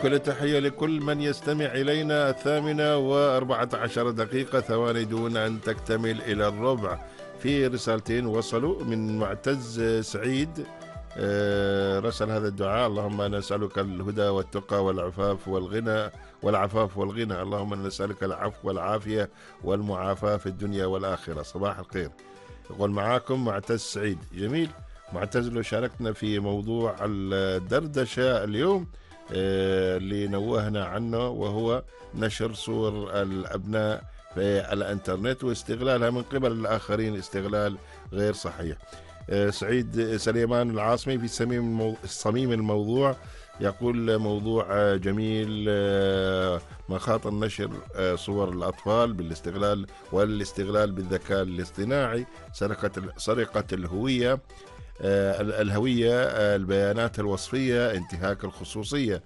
كل تحية لكل من يستمع إلينا. 8:14 ثواني دون أن تكتمل إلى الربع. في رسالتين وصلوا من معتز سعيد، رسل هذا الدعاء: اللهم نسألك الهدى والتقى والعفاف والغنى، اللهم نسألك العفو والعافية والمعافاة في الدنيا والآخرة. صباح الخير. يقول معاكم معتز سعيد. جميل. معتز، لو شاركنا في موضوع الدردشة اليوم اللي نوهنا عنه، وهو نشر صور الأبناء في الانترنت واستغلالها من قبل الآخرين استغلال غير صحيح. سعيد سليمان العاصمي في صميم الموضوع يقول: موضوع جميل، مخاطر نشر صور الأطفال والاستغلال بالذكاء الاصطناعي، سرقة الهوية، البيانات الوصفية، انتهاك الخصوصية.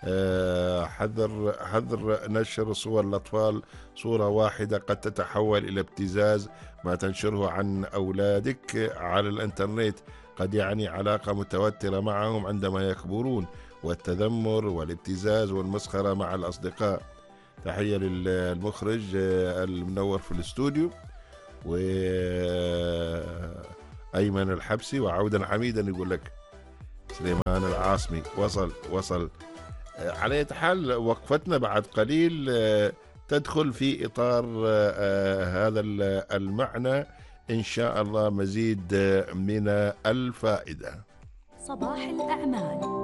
حذر نشر صور الأطفال. صورة واحدة قد تتحول إلى ابتزاز. ما تنشره عن أولادك على الإنترنت قد يعني علاقة متوترة معهم عندما يكبرون، والتذمر والابتزاز والمسخرة مع الأصدقاء. تحية للمخرج المنور في الاستوديو، وأيمن الحبسي، وعودا حميدا يقول لك سليمان العاصمي. وصل. على أي حال وقفتنا بعد قليل تدخل في إطار هذا المعنى إن شاء الله، مزيد من الفائدة. صباح الأعمال